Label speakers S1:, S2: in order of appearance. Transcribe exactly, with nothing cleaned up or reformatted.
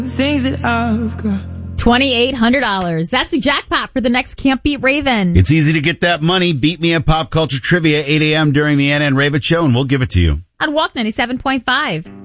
S1: Things that I've got.
S2: twenty-eight hundred dollars. That's the jackpot for the next Can't Beat Raven.
S3: It's easy to get that money. Beat me at Pop Culture Trivia, eight a.m. during the N N Raven Show, and we'll give it to you.
S2: On Walk ninety-seven point five.